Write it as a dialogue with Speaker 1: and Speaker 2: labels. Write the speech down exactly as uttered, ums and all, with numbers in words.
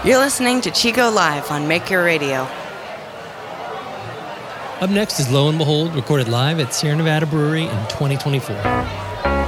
Speaker 1: You're listening to Chico Live on Make Your Radio.
Speaker 2: Up next is Lo and Behold, recorded live at Sierra Nevada Brewery in twenty twenty-four.